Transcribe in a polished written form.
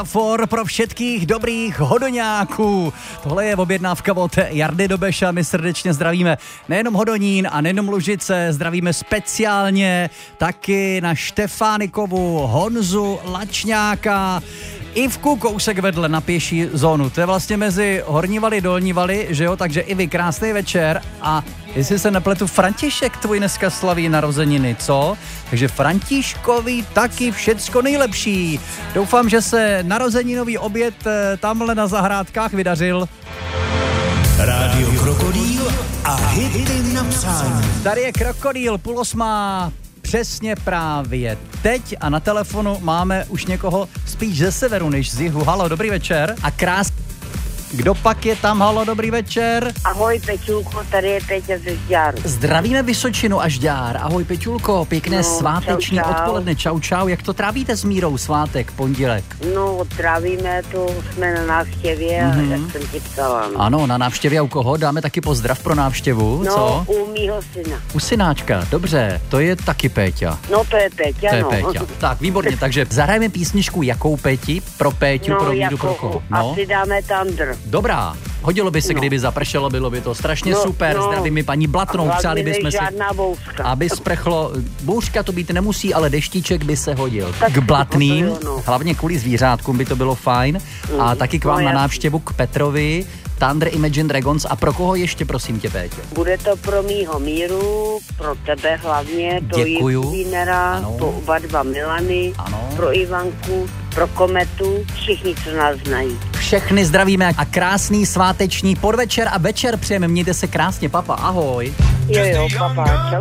For pro všetkých dobrých hodoňáků. Tohle je objednávka od Jardy Dobeša. My srdečně zdravíme nejenom Hodonín a nejenom Lužice, zdravíme speciálně taky na Štefánikovu Honzu Lačňáka, Ivku kousek vedle na pěší zónu. To je vlastně mezi Horní Valy, Dolní Valy, že jo? Takže i vy krásný večer a jestli se nepletu, František tvůj dneska slaví narozeniny, co? Takže Františkovi taky všecko nejlepší. Doufám, že se narozeninový oběd tamhle na zahrádkách vydařil. Rádio Krokodýl a hity na přání. Tady je Krokodýl, 7:30. Přesně právě teď a na telefonu máme už někoho spíš ze severu než z jihu. Halo, dobrý večer a Kdo pak je tam? Halo, dobrý večer. Ahoj Peťulko, tady je Peťa ze Žďáru. Zdravíme Vysočinu a Žďár. Ahoj Peťulko, pěkné sváteční čau. odpoledne. Čau, čau. Jak to trávíte s Mírou svátek, pondělek? No, trávíme to, jsme na návštěvě, jak jsem ti psala. No. Ano, na návštěvě a u koho? Dáme taky pozdrav pro návštěvu, No, co? u mýho syna. U synáčka, dobře, to je taky Péťa. No, to je Péťa, To je no. Péťa. Tak, výborně, takže zahrajeme písničku jakou Péti? Pro Péťu, pro Míru, pro koho? No. asi dáme Tandr. Dobrá, hodilo by se, kdyby zapršelo, bylo by to strašně super. Zdravím mi paní Blatnou, přáli bychom si, žádná bouřka. aby sprchlo. Bouřka to být nemusí, ale deštíček by se hodil. Tak k Blatným, to jo, no. hlavně kvůli zvířátkům by to bylo fajn. A taky k vám na jasný. návštěvu k Petrovi, Thunder Imagine Dragons. A pro koho ještě, prosím tě, Péťo? Bude to pro mýho Míru, pro tebe hlavně, pro Děkuju. Jínera, Ano. pro oba dva Milany, Ano. pro Ivanku, pro Kometu, všichni, co nás znají. Všechny zdravíme a krásný sváteční podvečer a večer přejeme. Mějte se krásně, papa, ahoj. Jo, papa, čau.